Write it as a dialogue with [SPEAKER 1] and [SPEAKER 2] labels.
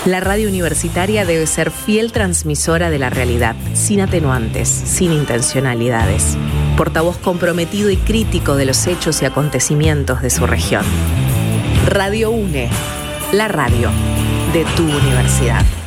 [SPEAKER 1] La radio universitaria debe ser fiel transmisora de la realidad, sin atenuantes, sin intencionalidades. Portavoz comprometido y crítico de los hechos y acontecimientos de su región. Radio UNE, la radio de tu universidad.